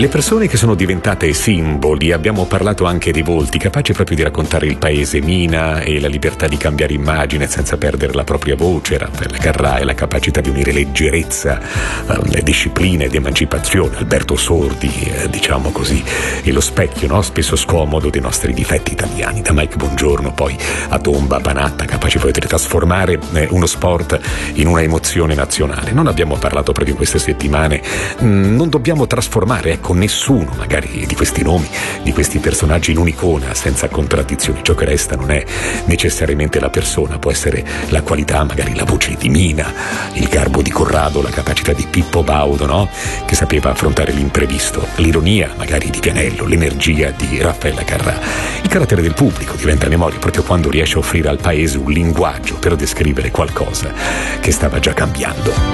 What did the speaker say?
Le persone che sono diventate simboli, abbiamo parlato anche dei volti, capaci proprio di raccontare il paese. Mina e la libertà di cambiare immagine senza perdere la propria voce, Raffaella Carrà e la capacità di unire leggerezza, disciplina ed emancipazione, Alberto Sordi, diciamo così, e lo specchio, no? Spesso scomodo dei nostri difetti italiani, da Mike Bongiorno poi a Tomba, Panatta, capaci poi di trasformare uno sport in una emozione nazionale. Non abbiamo parlato proprio in queste settimane, non dobbiamo trasformare, nessuno magari di questi nomi, di questi personaggi in un'icona senza contraddizioni. Ciò che resta non è necessariamente la persona, può essere la qualità, magari la voce di Mina, il garbo di Corrado, la capacità di Pippo Baudo, no? Che sapeva affrontare l'imprevisto, l'ironia magari di Pianello, l'energia di Raffaella Carrà. Il carattere del pubblico diventa memoria proprio quando riesce a offrire al paese un linguaggio per descrivere qualcosa che stava già cambiando.